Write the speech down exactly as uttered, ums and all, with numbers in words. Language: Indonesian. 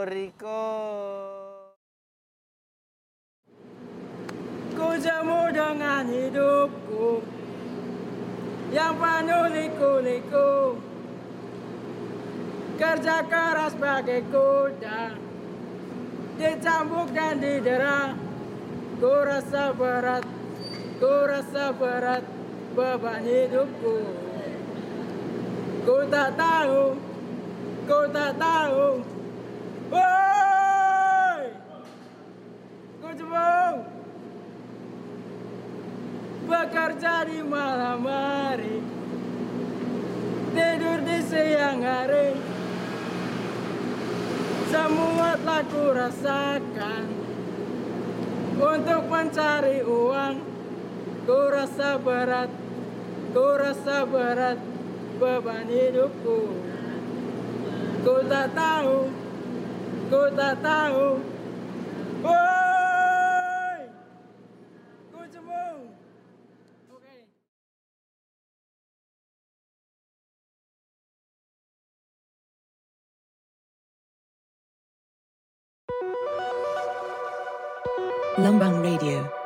Riko. Ku jamu dengan hidupku yang penuh liku-liku, kerja keras bagai kuda, dicambuk dan didera. Ku rasa berat, ku rasa berat beban hidupku. Ku tak tahu, ku tak tahu. Woi, ku cembung bekerja di malam hari, tidur di siang hari. Semua telah ku rasakan untuk mencari uang. Ku rasa berat, ku rasa berat beban hidupku. Ku tak tahu, ku tak tahu. Woi, ku cembung. Oke. Lumbang Radio.